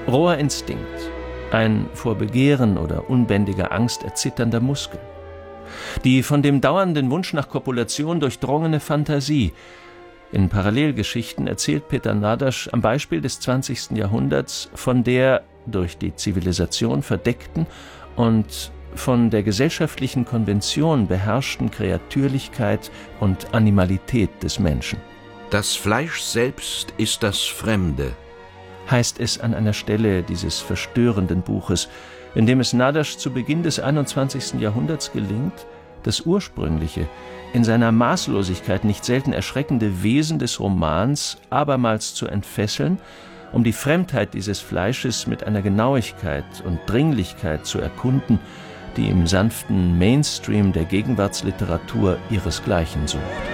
Roher Instinkt, ein vor Begehren oder unbändiger Angst erzitternder Muskel. Die von dem dauernden Wunsch nach Kopulation durchdrungene Fantasie. In Parallelgeschichten erzählt Peter Nadasch am Beispiel des 20. Jahrhunderts von der durch die Zivilisation verdeckten und von der gesellschaftlichen Konvention beherrschten Kreatürlichkeit und Animalität des Menschen. Das Fleisch selbst ist das Fremde, heißt es an einer Stelle dieses verstörenden Buches, in dem es Nadasch zu Beginn des 21. Jahrhunderts gelingt, das ursprüngliche, in seiner Maßlosigkeit nicht selten erschreckende Wesen des Romans abermals zu entfesseln, um die Fremdheit dieses Fleisches mit einer Genauigkeit und Dringlichkeit zu erkunden, die im sanften Mainstream der Gegenwartsliteratur ihresgleichen sucht.